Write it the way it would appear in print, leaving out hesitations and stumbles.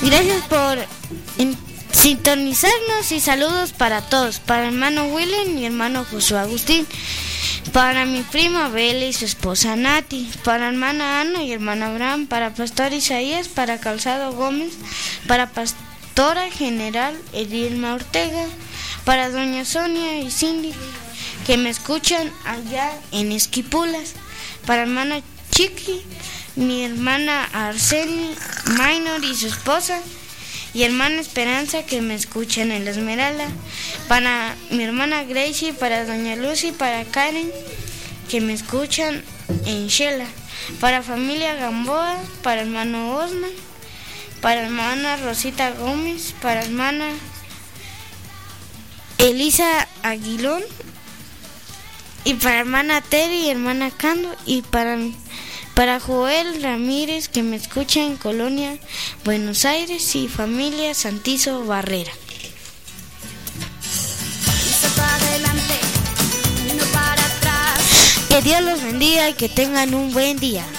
Gracias por sintonizarnos y saludos para todos. Para el hermano William y mi hermano Josué Agustín. Para mi prima Abel y su esposa Nati. Para hermana Ana y hermano Abraham. Para Pastor Isaías. Para Calzado Gómez. Para Pastora General Edilma Ortega. Para doña Sonia y Cindy, que me escuchan allá en Esquipulas. Para hermana Chiqui, mi hermana Arceli Minor y su esposa, y hermana Esperanza, que me escuchan en La Esmeralda. Para mi hermana Gracie, para doña Lucy, para Karen, que me escuchan en Shela. Para familia Gamboa, para hermano Osman, para hermana Rosita Gómez, para hermana Elisa Aguilón, y para hermana Terry y hermana Cando, y para Joel Ramírez, que me escucha en Colonia Buenos Aires, y familia Santizo Barrera. Que Dios los bendiga y que tengan un buen día.